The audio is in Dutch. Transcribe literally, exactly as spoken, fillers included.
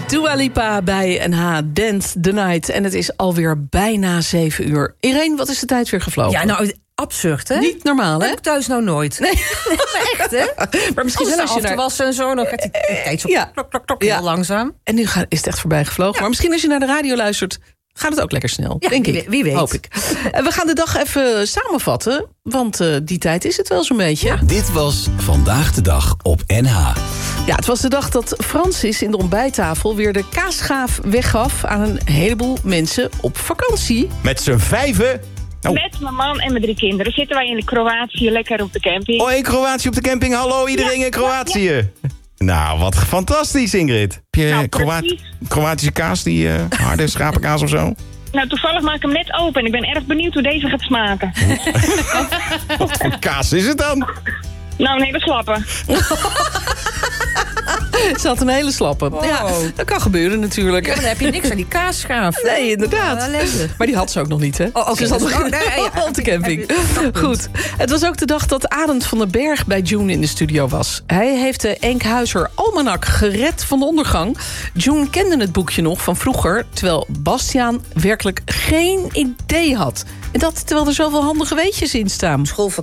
Dua Lipa bij N H Dance the Night. En het is alweer bijna zeven uur. Irene, wat is de tijd weer gevlogen? Ja, nou, absurd, hè? Niet normaal, hè? Dat heb ik thuis nou nooit. Nee. Maar echt, hè? Maar misschien wel als je naar... naar... wassen en zo, dan gaat die tijd zo Ja. klok, klok, klok, Ja. heel langzaam. En nu gaat, is het echt voorbij gevlogen. Ja. Maar misschien als je naar de radio luistert, gaat het ook lekker snel. Ja, denk wie, ik. wie weet. Hoop ik. En we gaan de dag even samenvatten. Want uh, die tijd is het wel zo'n beetje. Ja. Dit was Vandaag de Dag op N H. Ja, het was de dag dat Francis in de ontbijttafel weer de kaasschaaf weggaf aan een heleboel mensen op vakantie. Met z'n vijven. Oh. Met mijn man en mijn drie kinderen zitten wij in Kroatië lekker op de camping. Oh, in Kroatië op de camping. Hallo iedereen Ja, in Kroatië. ja, ja. Nou, wat fantastisch, Ingrid. Heb je Nou, Kroat- Kroatische kaas, die uh, harde schapenkaas of zo? Nou, toevallig maak ik hem net open en ik ben erg benieuwd hoe deze gaat smaken. Wat voor kaas is het dan? Nou, een hele slappe. Ze had een hele slappe. Wow. Ja, dat kan gebeuren natuurlijk. Ja, maar dan heb je niks aan die kaasschaaf. Nee, inderdaad. Oh, ellende. Maar die had ze ook nog niet, hè? Oh, oké. Ze zat Dus- nog oh, nee, ja. op de camping. Heb je- heb je- Goed. Het was ook de dag dat Arend van den Berg bij June in de studio was. Hij heeft de Enkhuizer Almanak gered van de ondergang. June kende het boekje nog van vroeger, terwijl Bastiaan werkelijk geen idee had. En dat terwijl er zoveel handige weetjes in staan. Schoolvakantie